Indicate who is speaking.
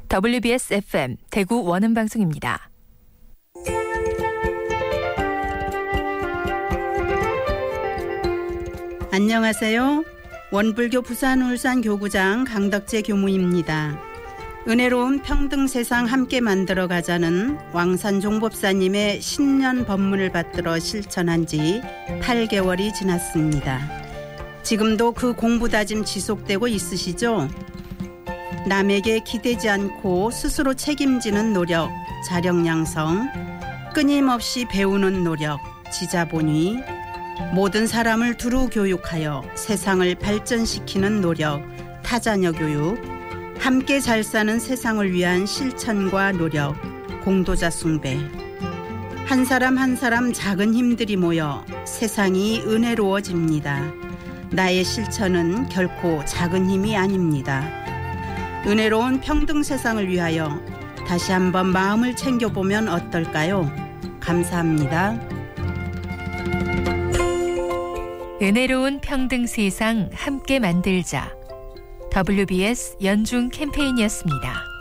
Speaker 1: WBS FM 대구 원음방송입니다.
Speaker 2: 안녕하세요. 원불교 부산 울산 교구장 강덕재 교무입니다. 은혜로운 평등 세상 함께 만들어 가자는 왕산 종법사님의 신년 법문을 받들어 실천한 지 8개월이 지났습니다. 지금도 그 공부 다짐 지속되고 있으시죠? 남에게 기대지 않고 스스로 책임지는 노력, 자력양성, 끊임없이 배우는 노력, 지자본위, 모든 사람을 두루 교육하여 세상을 발전시키는 노력, 타자녀 교육, 함께 잘 사는 세상을 위한 실천과 노력, 공도자 숭배. 한 사람 한 사람 작은 힘들이 모여 세상이 은혜로워집니다. 나의 실천은 결코 작은 힘이 아닙니다. 은혜로운 평등 세상을 위하여 다시 한번 마음을 챙겨보면 어떨까요? 감사합니다.
Speaker 1: 은혜로운 평등 세상 함께 만들자. WBS 연중 캠페인이었습니다.